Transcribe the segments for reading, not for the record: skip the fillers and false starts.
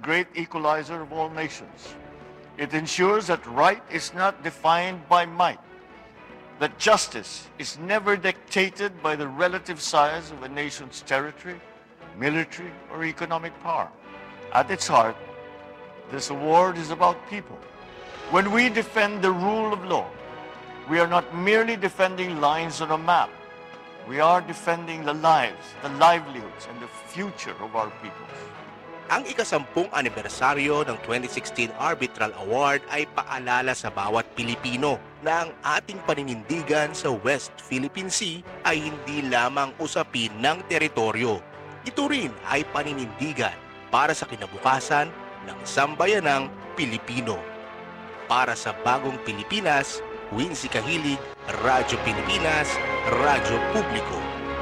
great equalizer of all nations. It ensures that right is not defined by might, that justice is never dictated by the relative size of a nation's territory, military, or economic power. At its heart, this award is about people. When we defend the rule of law, we are not merely defending lines on a map. We are defending the lives, the livelihoods, and the future of our people. Ang ika-10 anibersaryo ng 2016 Arbitral Award ay paalala sa bawat Pilipino na ang ating paninindigan sa West Philippine Sea ay hindi lamang usapin ng teritoryo. Ito rin ay paninindigan para sa kinabukasan ng sambayanang Pilipino. Para sa Bagong Pilipinas, Wincy Kahilig, Radyo Pilipinas, Radyo Publiko.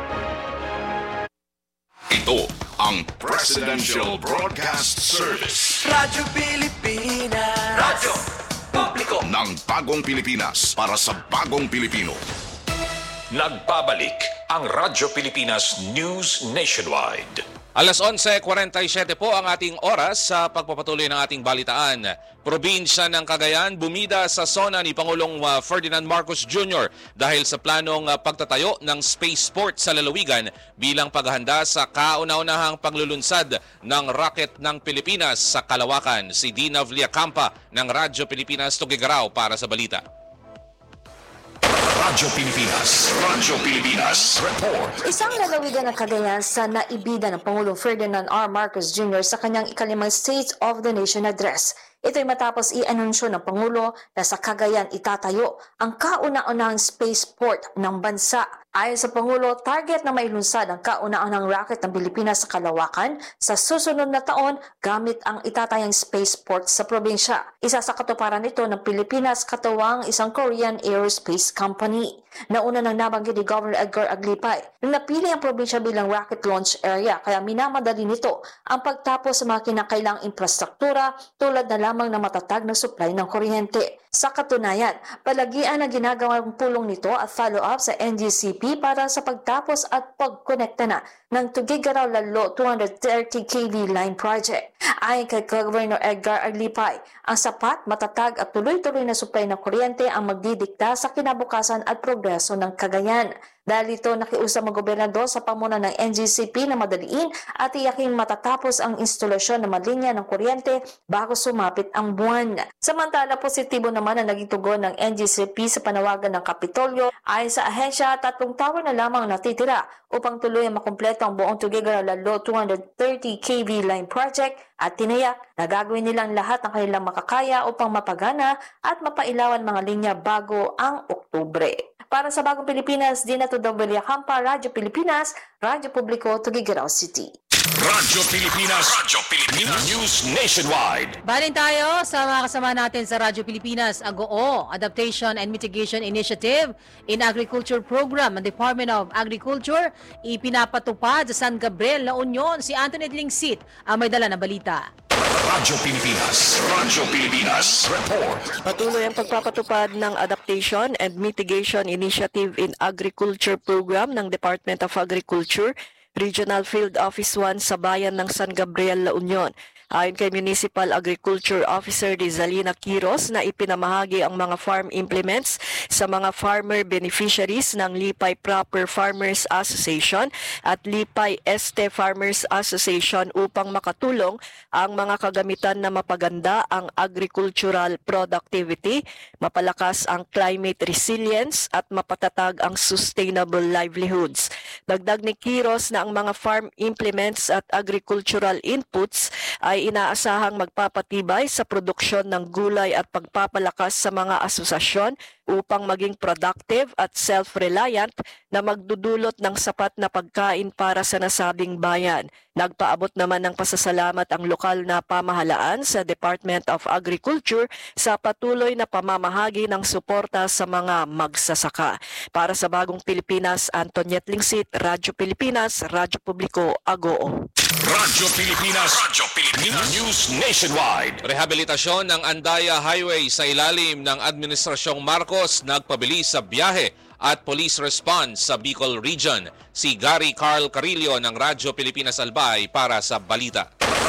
Ito ang Presidential Broadcast Service. Radyo Pilipinas. Radyo Publiko. Ng Bagong Pilipinas para sa Bagong Pilipino. Nagbabalik ang Radyo Pilipinas News Nationwide. Alas 11:47 po ang ating oras sa pagpapatuloy ng ating balitaan. Probinsya ng Cagayan bumida sa sona ni Pangulong Ferdinand Marcos Jr. dahil sa planong pagtatayo ng spaceport sa lalawigan bilang paghahanda sa kauna-unahang paglulunsad ng rocket ng Pilipinas sa Kalawakan. Si Dina Villacampa ng Radyo Pilipinas Tugigaraw para sa balita. Radyo Pilipinas Report. Isang lalawigan ng Cagayan sa naibida ng Pangulong Ferdinand R. Marcos Jr. sa kanyang ikalimang State of the Nation Address. Ito'y matapos i-anunsyo ng Pangulo na sa Cagayan itatayo ang kauna-unahang spaceport ng bansa. Ayon sa Pangulo, target na mailunsad ang kauna-unahang rocket ng Pilipinas sa Kalawakan sa susunod na taon gamit ang itatayang spaceport sa probinsya. Isa sa katuparan nito ng Pilipinas katuwang isang Korean Aerospace Company. Nauna nang nabanggit ni Governor Edgar Aglipay na napili ang probinsya bilang rocket launch area kaya minamadali nito ang pagtapos sa mga kinakailangang infrastruktura tulad na lamang ng matatag na supply ng kuryente. Sa katunayan, palagian ang ginagawang pulong nito at follow-up sa NGCP para sa pagtapos at pagkonekta na ng Tugigaraw-Lalo 230 kV line project. Ayon kay Governor Edgar Aglipay, ang sapat, matatag at tuloy-tuloy na supply ng kuryente ang magdidikta sa kinabukasan at progreso ng Cagayan. Dahil ito nakiusap ang gobernador sa pamuna ng NGCP na madaliin at iyaking matatapos ang instalasyon ng malinya ng kuryente bago sumapit ang buwan. Samantala, positibo naman ang naging tugon ng NGCP sa panawagan ng Kapitolyo. Ayon sa ahensya, 3 tower na lamang natitira upang tuloy ang makumpleto ang buong Tugigaraw-Lalo 230 kV line project at tinayak na gagawin nilang lahat ng kanilang makakaya upang mapagana at mapailawan mga linya bago ang Oktubre. Para sa Bagong Pilipinas, Dina Villacampa, Radyo Pilipinas, Radyo Publiko, Tugigaraw City. Radyo Pilipinas News Nationwide. Balin tayo sa mga kasama natin sa Radyo Pilipinas, AGOO, Adaptation and Mitigation Initiative in Agriculture Program ng Department of Agriculture, ipinapatupad sa San Gabriel, La Union. Si Anthony Lingsit ang may dala na balita. Radyo Pilipinas Report. Patuloy ang pagpapatupad ng Adaptation and Mitigation Initiative in Agriculture Program ng Department of Agriculture, Regional Field Office 1 sa bayan ng San Gabriel, La Union. Ayon kay Municipal Agriculture Officer Rizalina Quiros na ipinamahagi ang mga farm implements sa mga farmer beneficiaries ng Lipay Proper Farmers Association at Lipay Este Farmers Association upang makatulong ang mga kagamitan na mapaganda ang agricultural productivity, mapalakas ang climate resilience at mapatatag ang sustainable livelihoods. Dagdag ni Quiros na ang mga farm implements at agricultural inputs ay inaasahang magpapatibay sa produksyon ng gulay at pagpapalakas sa mga asosasyon upang maging productive at self-reliant na magdudulot ng sapat na pagkain para sa nasabing bayan. Nagpaabot naman ng pasasalamat ang lokal na pamahalaan sa Department of Agriculture sa patuloy na pamamahagi ng suporta sa mga magsasaka. Para sa Bagong Pilipinas, Antoniette Lingsit, Radyo Pilipinas, Radyo Publiko, AGOO. Radyo Pilipinas News Nationwide. Rehabilitasyon ng Andaya Highway sa ilalim ng Administrasyong Marcos nagpabilis sa biyahe at police response sa Bicol Region. Si Gary Carl Carillo ng Radyo Pilipinas Albay para sa balita.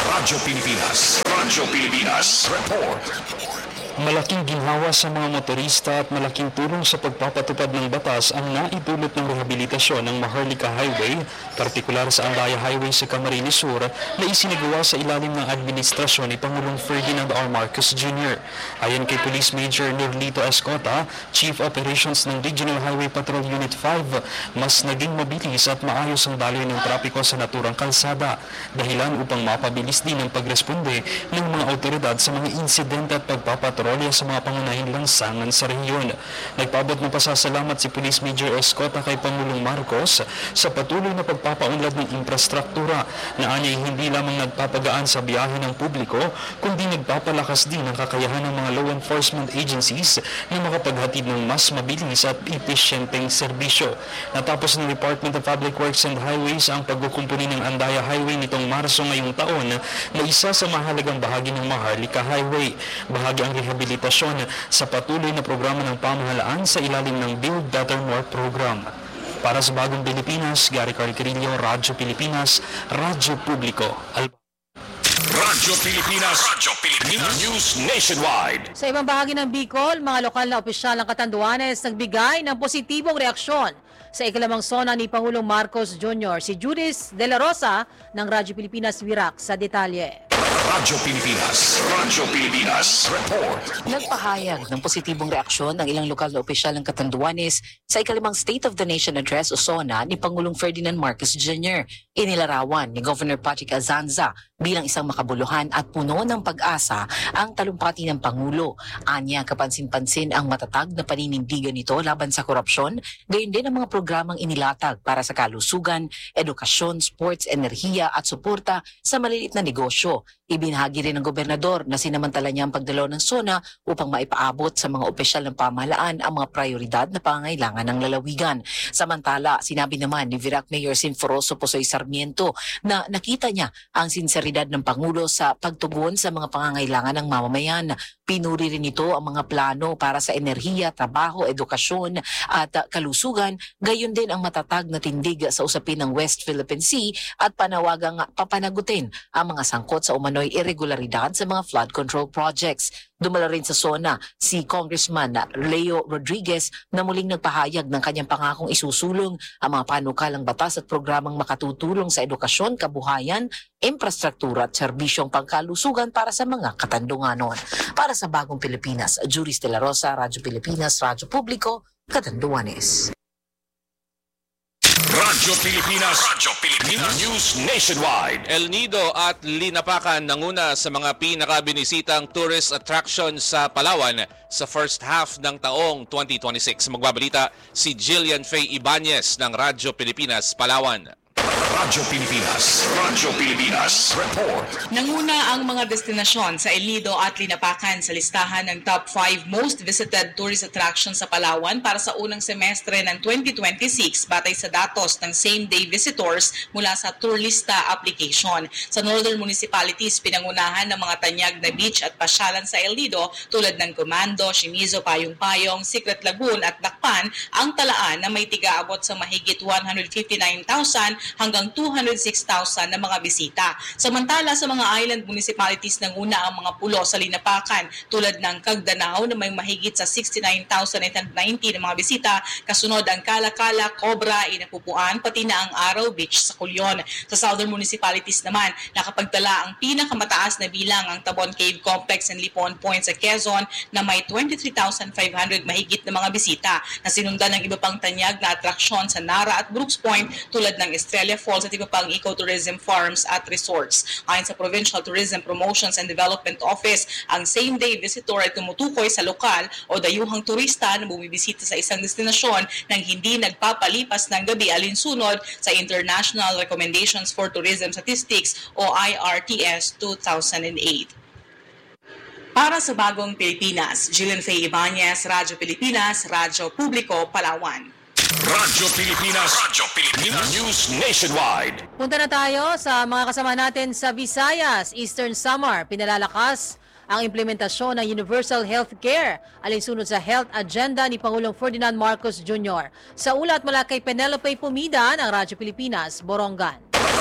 Radyo Pilipinas. Radyo Pilipinas. Report. Malaking ginhawa sa mga motorista at malaking tulong sa pagpapatupad ng batas ang naidulot ng rehabilitasyon ng Maharlika Highway, partikular sa Andaya Highway sa Camarines Sur, na isinagawa sa ilalim ng administrasyon ni Pangulong Ferdinand R. Marcos Jr. Ayon kay Police Major Nirlito Escota, Chief Operations ng Regional Highway Patrol Unit 5, mas naging mabilis at maayos ang daloy ng trapiko sa naturang kalsada, dahilan upang mapabilis din ang pagresponde ng mga autoridad sa mga insidente at pagpapatrol sa mga pangunahing lansangan sa rehiyon. Nagpaabot ng pasasalamat si Police Major Escota kay Pangulong Marcos sa patuloy na pagpapaunlad ng infrastruktura na anya'y hindi lamang nagpapagaan sa biyahe ng publiko, kundi nagpapalakas din ang kakayahan ng mga law enforcement agencies na makapaghatid ng mas mabilis at epesyenteng serbisyo. Natapos ng Department of Public Works and Highways ang pagkukumpuni ng Andaya Highway nitong Marso ngayong taon na isa sa mahalagang bahagi ng Maharlika Highway. Bahagi ang rehabilitasyon sa patuloy na programa ng pamahalaan sa ilalim ng Build Better More program. Para sa Bagong Pilipinas, Gary Carcarillo, Radyo Pilipinas, Radyo Publiko. Radyo Pilipinas. Radyo Pilipinas. News Nationwide. Sa ibang bahagi ng Bicol, mga lokal na opisyal ng Catanduanes nagbigay ng positibong reaksyon sa ikalimang sona ni Pangulong Marcos Jr. Si Judith De La Rosa ng Radyo Pilipinas Wirac sa detalye. Radyo Pilipinas. Radyo Pilipinas. Report. Nagpahayag ng positibong reaksyon ng ilang lokal na opisyal ng Catanduanes sa ikalimang State of the Nation Address o SONA ni Pangulong Ferdinand Marcos Jr. Inilarawan ni Governor Patrick Azanza bilang isang makabuluhan at puno ng pag-asa ang talumpati ng Pangulo. Anya, kapansin-pansin ang matatag na paninindigan nito laban sa korupsyon, gayon din ang mga programang inilatag para sa kalusugan, edukasyon, sports, enerhiya at suporta sa maliliit na negosyo. Ibinahagi rin ng gobernador na sinamantala niya ang pagdalaw ng SONA upang maipaabot sa mga opisyal ng pamahalaan ang mga prioridad na pangangailangan ng lalawigan. Samantala, sinabi naman ni Virac Mayor Sinforoso Posoy Sarmiento na nakita niya ang sinseridad ng Pangulo sa pagtugon sa mga pangangailangan ng mamamayan. Pinuri rin ito ang mga plano para sa enerhiya, trabaho, edukasyon at kalusugan, gayon din ang matatag na tindig sa usapin ng West Philippine Sea at panawagang papanagutin ang mga sangkot sa umano'y irregularidad sa mga flood control projects. Dumala rin sa SONA si Congressman Leo Rodriguez na muling nagpahayag ng kanyang pangakong isusulong ang mga panukalang batas at programang makatutulong sa edukasyon, kabuhayan, infrastruktura at serbisyong pangkalusugan para sa mga Katandunganon. Para sa Bagong Pilipinas, Judith De La Rosa, Radyo Pilipinas, Radyo Publiko, Catanduanes. Radyo Pilipinas. Radyo Pilipinas. News Nationwide. El Nido at Linapakan nanguna sa mga pinakabinisitang tourist attraction sa Palawan sa first half ng taong 2026. Magbabalita si Jillian Faye Ibanez ng Radyo Pilipinas, Palawan. Radyo Pilipinas. Radyo Pilipinas. Report. Nanguna ang mga destinasyon sa El Nido at Linapakan sa listahan ng top 5 most visited tourist attractions sa Palawan para sa unang semestre ng 2026 batay sa datos ng same-day visitors mula sa Tourlista application. Sa northern municipalities, pinangunahan ng mga tanyag na beach at pasyalan sa El Nido tulad ng Comando, Shimizo, Payong-Payong, Secret Lagoon at Dakpan ang talaan na may tiga-abot sa mahigit 159,000 hanggang 206,000 na mga bisita. Samantala sa mga island municipalities nanguna ang mga pulo sa Linapakan tulad ng Cagdanao na may mahigit sa 69,890 na mga bisita, kasunod ang Kalakala, Cobra, Inapupuan, pati na ang Araw Beach sa Culyon. Sa southern municipalities naman, nakapagtala ang pinakamataas na bilang ang Tabon Cave Complex and Lipon Point sa Quezon na may 23,500 mahigit na mga bisita na sinundan ng iba pang tanyag na atraksyon sa Nara at Brooks Point tulad ng Estrella Falls at iba pang ecotourism farms at resorts. Ayon sa Provincial Tourism Promotions and Development Office, ang same-day visitor ay tumutukoy sa lokal o dayuhang turista na bumibisita sa isang destinasyon nang hindi nagpapalipas ng gabi alinsunod sa International Recommendations for Tourism Statistics o IRTS 2008. Para sa Bagong Pilipinas, Jillian Faye Ibanez, Radyo Pilipinas, Radyo Publiko, Palawan. Radyo Pilipinas. Radyo Pilipinas. News Nationwide. Punta na tayo sa mga kasama natin sa Visayas, Eastern Samar. Pinalalakas ang implementasyon ng Universal Healthcare alinsunod sa health agenda ni Pangulong Ferdinand Marcos Jr. Sa ulat mula kay Penelope Pumida ng Radyo Pilipinas, Borongan.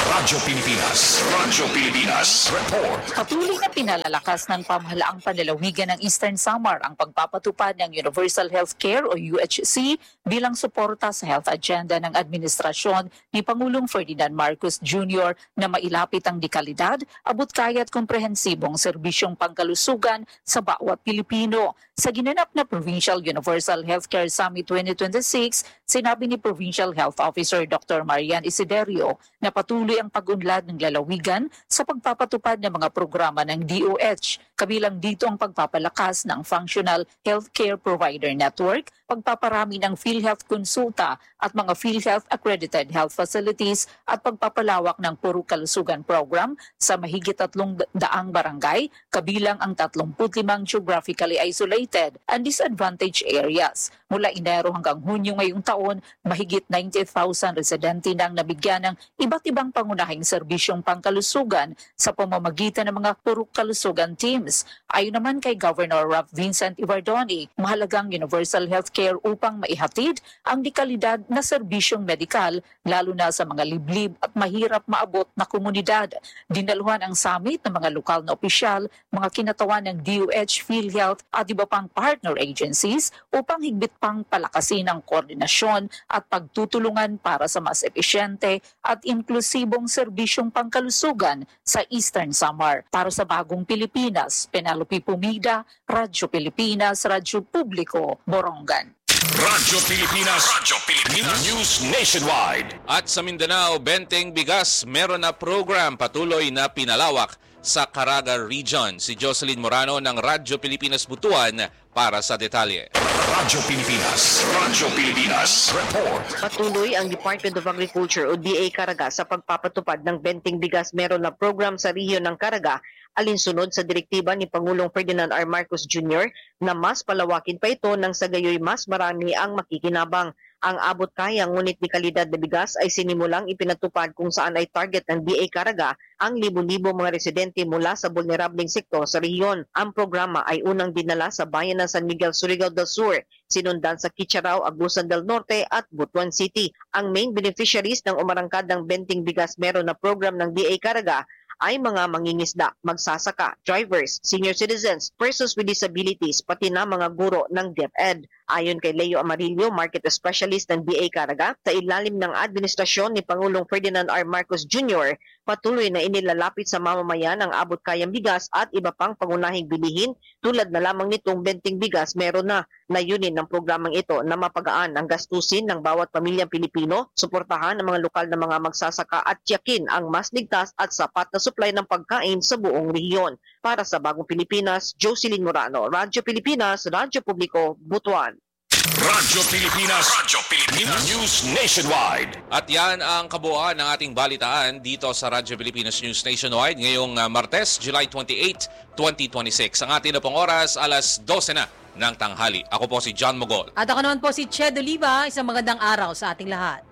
Radyo Pilipinas. Radyo Pilipinas. Report. Patuloy na pinalalakas ng pamahalaang panlalawigan ng Eastern Samar ang pagpapatupad ng Universal Healthcare o UHC bilang suporta sa health agenda ng administrasyon ni Pangulong Ferdinand Marcos Jr. na mailapit ang dekalidad, abot-kaya at komprehensibong serbisyong pangkalusugan sa bawat Pilipino. Sa ginanap na Provincial Universal Healthcare Summit 2026, sinabi ni Provincial Health Officer Dr. Marian Isiderio na patuloy ang pag-unlad ng lalawigan sa pagpapatupad ng mga programa ng DOH. Kabilang dito ang pagpapalakas ng Functional Healthcare Provider Network, pagpaparami ng PhilHealth Konsulta at mga PhilHealth Accredited Health Facilities at pagpapalawak ng Puro Kalusugan Program sa mahigit 300 barangay, kabilang ang 35 geographically isolated and disadvantaged areas. Mula Enero hanggang Hunyo ngayong taon, mahigit 90,000 residente nang nabigyan ng iba't ibang pangunahing serbisyong pangkalusugan sa pamamagitan ng mga Puro Kalusugan teams. Ayon naman kay Governor Ralph Vincent Ivardoni, mahalagang universal healthcare upang maihatid ang dekalidad na serbisyong medikal lalo na sa mga liblib at mahirap maabot na komunidad. Dinaluhan ang summit ng mga lokal na opisyal, mga kinatawan ng DOH, PhilHealth at iba pang partner agencies upang higit pang palakasin ang koordinasyon at pagtutulungan para sa mas epesyente at inklusibong serbisyong pangkalusugan sa Eastern Samar. Para sa Bagong Pilipinas, Penelope Pumida, Radyo Pilipinas, Radyo Publiko, Borongan. Radyo Pilipinas. Radyo Pilipinas. News Nationwide. At sa Mindanao, Benteng Bigas, meron na program patuloy na pinalawak sa Caraga Region. Si Jocelyn Morano ng Radyo Pilipinas Butuan para sa detalye. Radyo Pilipinas. Radyo Pilipinas. Report. Patuloy ang Department of Agriculture o DA Caraga sa pagpapatupad ng Benteng Bigas. Meron na program sa rehiyon ng Caraga alinsunod sa direktiba ni Pangulong Ferdinand R. Marcos Jr. na mas palawakin pa ito nang sa gayoy mas marami ang makikinabang. Ang abot kaya ngunit di kalidad na bigas ay sinimulang ipinatupad kung saan ay target ng DA Caraga ang libo-libo mga residente mula sa vulnerableng sektor sa rehiyon. Ang programa ay unang dinala sa bayan ng San Miguel, Surigao del Sur, sinundan sa Quicharao, Agusan del Norte at Butuan City. Ang main beneficiaries ng umarangkad ng Benteng Bigas meron na program ng DA Caraga ay mga mangingisda, magsasaka, drivers, senior citizens, persons with disabilities, pati na mga guro ng DepEd. Ayon kay Leo Amarillo, market specialist ng DA Caraga, sa ilalim ng administrasyon ni Pangulong Ferdinand R. Marcos Jr., patuloy na inilalapit sa mamamayan ang abot kayang bigas at iba pang pangunahing bilihin tulad na lamang nitong Benteng Bigas. Meron na layunin ng programang ito na mapagaan ang gastusin ng bawat pamilyang Pilipino, suportahan ang mga lokal na mga magsasaka at tiyakin ang mas ligtas at sapat na supply ng pagkain sa buong rehiyon. Para sa Bagong Pilipinas, Jocelyn Morano, Radyo Pilipinas, Radyo Publiko, Butuan. Radyo Pilipinas. Radyo Pilipinas. News Nationwide. At yan ang kabuuan ng ating balitaan dito sa Radyo Pilipinas News Nationwide ngayong Martes, July 28, 2026. Ang ating na pong oras, alas 12 na ng tanghali. Ako po si John Mogol. At ako naman po si Ched Oliva. Isang magandang araw sa ating lahat.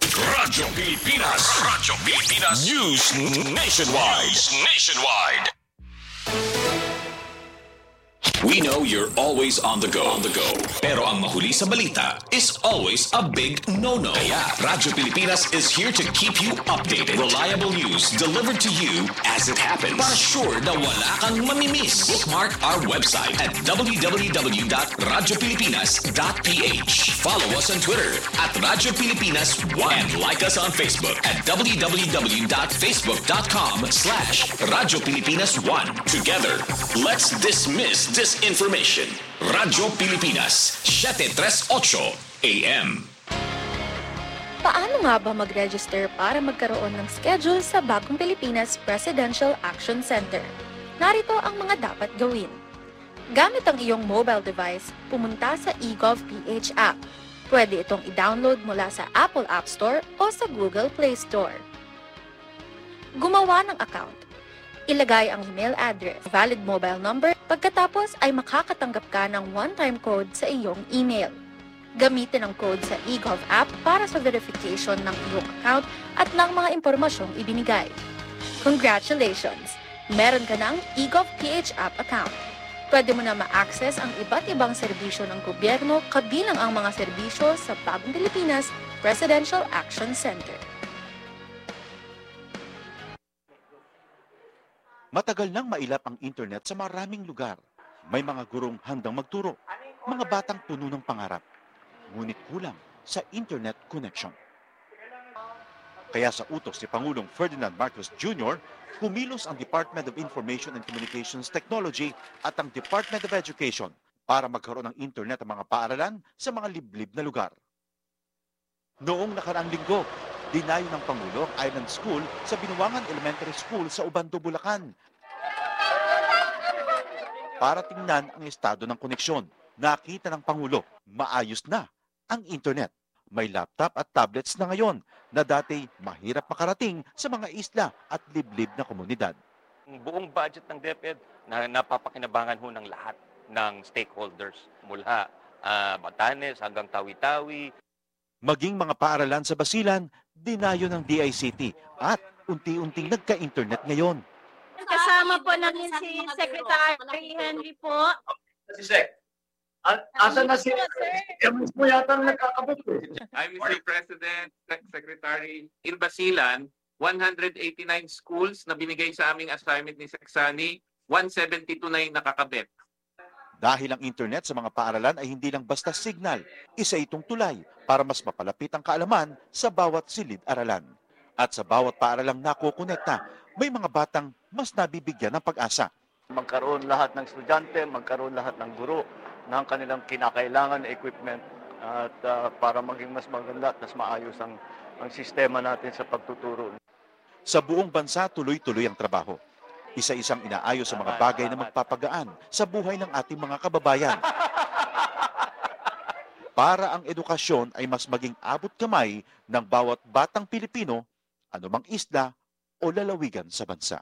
Radyo Pilipinas. Radyo Pilipinas. News Nationwide. News Nationwide. We know you're always on the go. Pero ang mahuli sa balita is always a big no-no. Kaya Radyo Pilipinas is here to keep you updated. Reliable news delivered to you as it happens. Para sure na wala kang mamimiss. Bookmark our website at www.radiopilipinas.ph. Follow us on Twitter at Radyo Pilipinas 1 and like us on Facebook at www.facebook.com/Radyo Pilipinas 1. Together, let's dismiss disinformation. Radyo Pilipinas, 738 AM. Paano nga ba mag-register para magkaroon ng schedule sa Bagong Pilipinas Presidential Action Center? Narito ang mga dapat gawin. Gamit ang iyong mobile device, pumunta sa eGovPH app. Pwede itong i-download mula sa Apple App Store o sa Google Play Store. Gumawa ng account. Ilagay ang email address, valid mobile number, pagkatapos ay makakatanggap ka ng one-time code sa iyong email. Gamitin ang code sa eGov app para sa verification ng iyong account at ng mga impormasyong ibinigay. Congratulations! Meron ka ng eGovPH app account. Pwede mo na ma-access ang iba't ibang serbisyo ng gobyerno kabilang ang mga serbisyo sa Bagong Pilipinas Presidential Action Center. Matagal nang mailap ang internet sa maraming lugar. May mga gurong handang magturo, mga batang puno ng pangarap. Ngunit kulang sa internet connection. Kaya sa utos ni Pangulong Ferdinand Marcos Jr., kumilos ang Department of Information and Communications Technology at ang Department of Education para magkaroon ng internet ang mga paaralan sa mga liblib na lugar. Noong nakaraang linggo, dinayo ng Pangulo ang Island School sa Binuangan Elementary School sa Ubando, Bulacan. Para tingnan ang estado ng koneksyon, nakita ng Pangulo, maayos na ang internet. May laptop at tablets na ngayon na dati mahirap makarating sa mga isla at liblib na komunidad. Buong budget ng DepEd na napapakinabangan ho ng lahat ng stakeholders mula Batanes hanggang Tawi-Tawi. Maging mga paaralan sa Basilan, dinayo ng DICT at unti-unting nagka-internet ngayon. Kasama po namin si Secretary Henry po. Si Sec. Asa na si Ems mo yata nagkakabot eh. I'm Mr. President, Secretary. In Basilan, 189 schools na binigay sa aming assignment ni Seksani, 172 na yung nakakabit. Dahil ang internet sa mga paaralan ay hindi lang basta signal, isa itong tulay para mas mapalapit ang kaalaman sa bawat silid-aralan. At sa bawat paaralang nakukonekta, may mga batang mas nabibigyan ng pag-asa. Magkaroon lahat ng estudyante, magkaroon lahat ng guro ng kanilang kinakailangan na equipment at para maging mas maganda at mas maayos ang sistema natin sa pagtuturo. Sa buong bansa, tuloy-tuloy ang trabaho. Isa-isang inaayos sa mga bagay na magpapagaan sa buhay ng ating mga kababayan. Para ang edukasyon ay mas maging abot kamay ng bawat batang Pilipino, anumang isla o lalawigan sa bansa.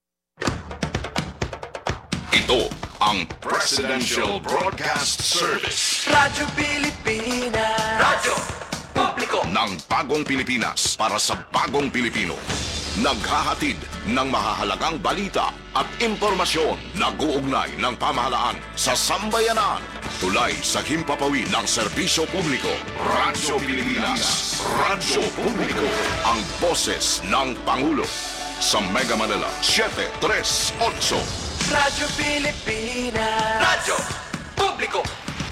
Ito ang Presidential Broadcast Service. Radyo Pilipinas. Radyo Publiko. Ng bagong Pilipinas para sa bagong Pilipino. Naghahatid ng mahahalagang balita at impormasyon na guugnay ng pamahalaan sa sambayanan. Tulay sa himpapawid ng serbisyo publiko. Radyo Pilipinas. Radyo Publiko. Ang boses ng Pangulo. Sa Mega Manila, 738. Radyo Pilipinas. Radyo Publiko.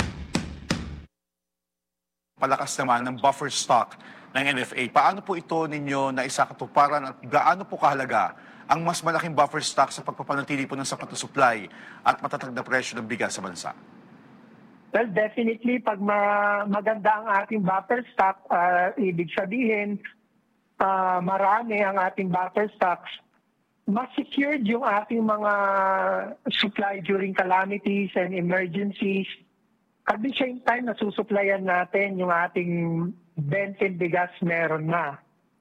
Palakas naman ng buffer stock ng NFA. Paano po ito ninyo na isakatuparan at gaano po kahalaga ang mas malaking buffer stock sa pagpapanatili po ng sapat na supply at matatag na presyo ng bigas sa bansa? Well, definitely, pag maganda ang ating buffer stock, ibig sabihin, marami ang ating buffer stocks, mas secured yung ating mga supply during calamities and emergencies. At the same time, nasusuplayan natin yung ating bensin bigas meron na.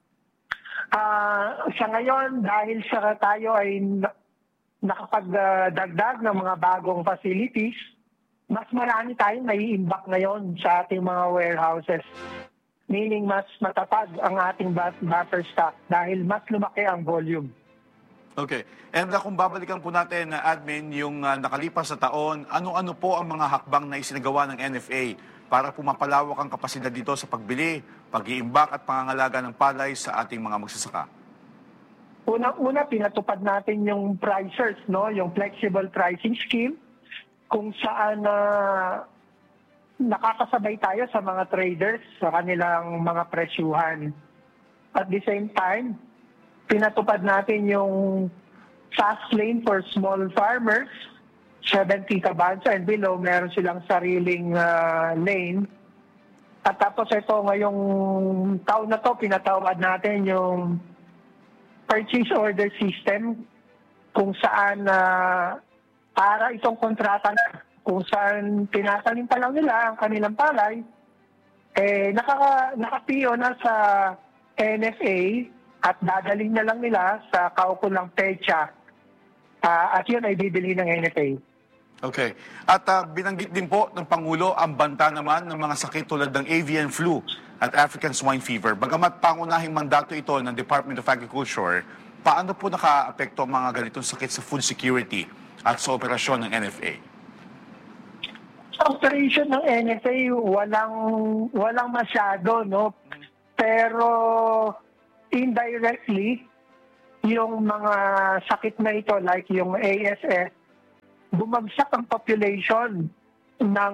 Sa ngayon, dahil sa tayo ay nakapagdagdag ng mga bagong facilities, mas marami tayong nai-imbak ngayon sa ating mga warehouses. Meaning mas matatag ang ating buffer stock dahil mas lumaki ang volume. Okay. And kung babalikan po natin, Admin, yung nakalipas sa taon, ano-ano po ang mga hakbang na isinagawa ng NFA para pumapalawak ang kapasidad dito sa pagbili, pag-iimbak at pangangalaga ng palay sa ating mga magsasaka? Unang-una, pinatupad natin yung pricers, no? Yung flexible pricing scheme, kung saan nakakasabay tayo sa mga traders sa kanilang mga presyuhan. At the same time, pinatupad natin yung fast lane for small farmers, 70 kabansa and below, meron silang sariling lane. At tapos ito, ngayong taon na to, pinatawad natin yung purchase order system kung saan para itong kontrata na, kung saan tinatanim pa lang nila ang kanilang palay, nakapiyo na sa NFA at dadaling na lang nila sa kaukulang petsa at yun ay bibili ng NFA. Okay. At binanggit din po ng Pangulo ang banta naman ng mga sakit tulad ng avian flu at African swine fever. Bagamat pangunahing mandato ito ng Department of Agriculture, paano po naka-apekto ang mga ganitong sakit sa food security at sa operasyon ng NFA? Sa operation ng NFA, walang masyado, no? Pero indirectly, yung mga sakit na ito like yung ASF, bumagsak ang population ng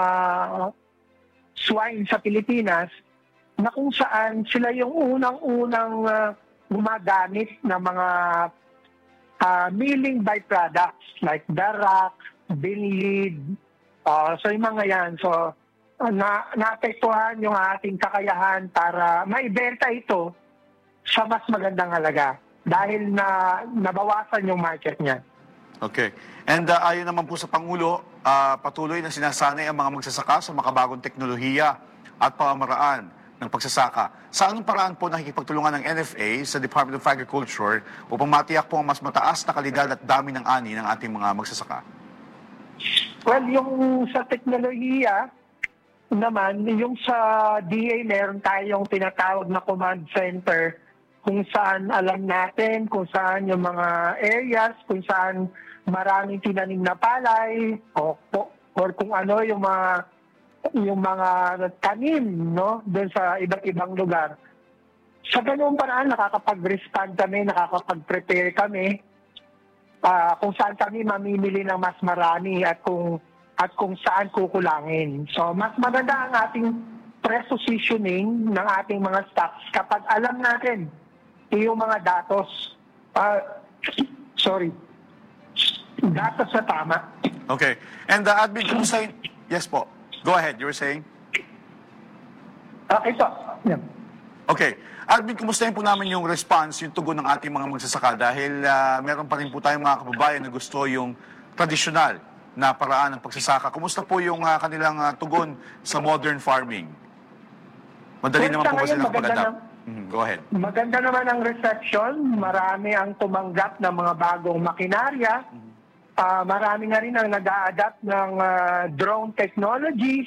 swine sa Pilipinas na kung saan sila yung unang-unang gumagamit ng mga milling byproducts like darak, binlid, so yung mga yan. So, naapektuhan yung ating kakayahan para maibenta ito sa mas magandang halaga dahil nabawasan yung market niya. Okay. And ayon naman po sa Pangulo, patuloy na sinasanay ang mga magsasaka sa makabagong teknolohiya at pamamaraan ng pagsasaka. Sa anong paraan po nakikipagtulungan ng NFA sa Department of Agriculture upang matiyak po ang mas mataas na kalidad at dami ng ani ng ating mga magsasaka? Well, yung sa teknolohiya naman, yung sa DA meron tayong tinatawag na command center kung saan alam natin kung saan yung mga areas, kung saan maraming tinanim na palay or kung ano yung mga tanim, no, doon sa iba't ibang lugar. Sa ganoong paraan nakakapag-respond kami, nakakapag-prepare kami kung saan kami mamimili ng mas marami at kung saan kukulangin. So mas maganda ang ating pre-positioning ng ating mga stocks kapag alam natin yung mga datos. Datos na tama. Okay. And Admin, kumusta? Yes po. Go ahead. You were saying? Okay po. Yeah. Okay. Admin, kumustahin po namin yung response, yung tugon ng ating mga magsasaka dahil meron pa rin po tayong mga kababayan na gusto yung tradisyonal na paraan ng pagsasaka. Kumusta po yung kanilang tugon sa modern farming? Madali naman po ba sila nakapag-adapt? Go ahead. Maganda naman ang reception. Marami ang tumanggap ng mga bagong makinarya. Marami na rin ang nag-a-adapt ng drone technologies.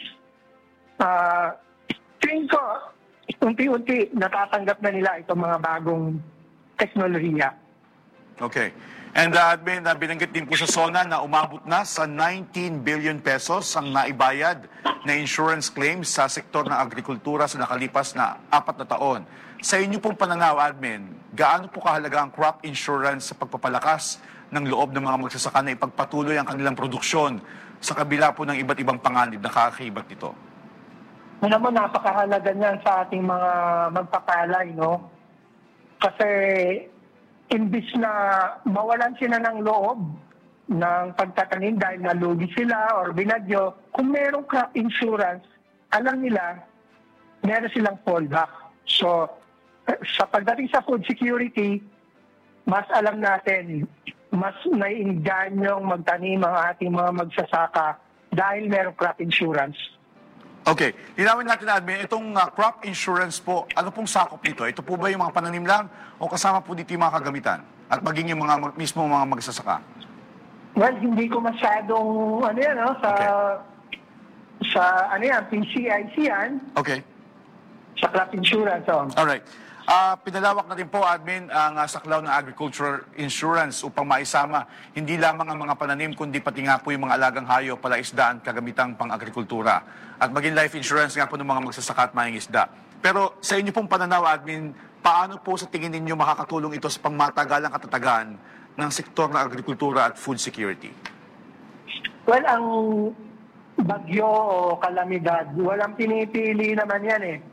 Tingin ko, unti-unti natatanggap na nila itong mga bagong teknolohiya. Okay. And Admin, binanggit din po sa SONA na umabot na sa 19 billion pesos ang naibayad na insurance claims sa sektor ng agrikultura sa nakalipas na 4 na taon. Sa inyo pong pananaw, Admin, gaano po kahalaga ang crop insurance sa pagpapalakas ng loob ng mga magsasaka na ipagpatuloy ang kanilang produksyon sa kabila po ng iba't ibang panganib na kakakibat nito? Alam mo, napakahalaga niyan sa ating mga magpapalay, no? Kasi imbis na mawalan sila ng loob ng pagtatanim dahil nalugi sila or binagyo, kung merong crop insurance, alam nila, meron silang fallback. So, sa pagdating sa food security, mas alam natin, mas naiingganyong magtanim ang ating mga magsasaka dahil merong crop insurance. Okay. Linawin natin, Admin, itong crop insurance po, ano pong sakop nito? Ito po ba yung mga pananim lang o kasama po dito yung mga kagamitan? At maging yung mismo mga magsasaka? Well, hindi ko masyadong, PCIC yan. Okay. Sa crop insurance. Alright. Pinalawak na rin po, Admin, ang saklaw ng agricultural insurance upang maisama hindi lamang ang mga pananim kundi pati nga po yung mga alagang hayop, palaisdaan, kagamitang pang-agrikultura. At maging life insurance nga po ng mga magsasaka at mangingisda. Pero sa inyo pong pananaw, Admin, paano po sa tingin ninyo makakatulong ito sa pangmatagalang katatagan ng sektor ng agrikultura at food security? Well, ang bagyo o kalamidad, walang pinipili naman yan eh.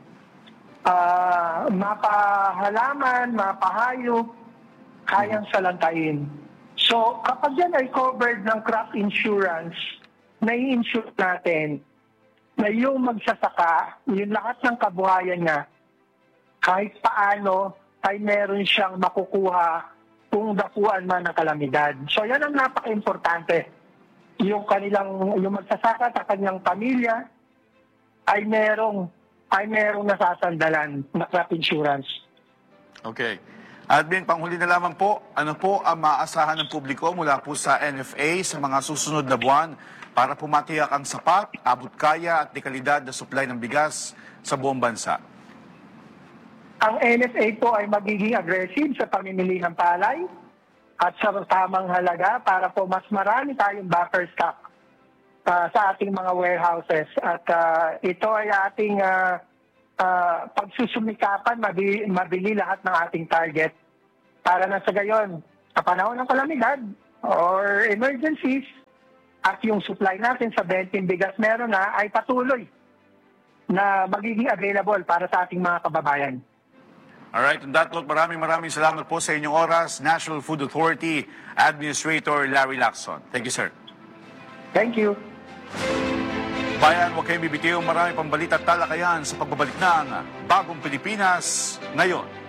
Mapahalaman, mapahayop, kayang salantain. So, kapag yan ay covered ng crop insurance, nai-insure natin na yung magsasaka, yung lahat ng kabuhayan niya, kahit paano ay meron siyang makukuha kung dapuan man ng kalamidad. So, yan ang napaka-importante. Yung magsasaka sa kanyang pamilya ay merong nasasandalan na crop insurance. Okay. Admin, panghuli na lamang po, ano po ang maaasahan ng publiko mula po sa NFA sa mga susunod na buwan para pumatiyak ang sapat, abot kaya at dekalidad na supply ng bigas sa buong bansa? Ang NFA po ay magiging aggressive sa pamimili ng palay at sa tamang halaga para po mas marami tayong buffer stock sa ating mga warehouses. At ito ay ating pagsusumikapan, mabili lahat ng ating target para na sa gayon, sa panahon ng kalamidad or emergencies, at yung supply natin sa Benting Bigas meron na ay patuloy na magiging available para sa ating mga kababayan. Alright, on that note, maraming salamat po sa inyong oras, National Food Authority Administrator Larry Lacson. Thank you, sir. Thank you. Bayan, huwag kayong bibitiw, marami pang balita at talakayan sa pagbabalik ng Bagong Pilipinas ngayon.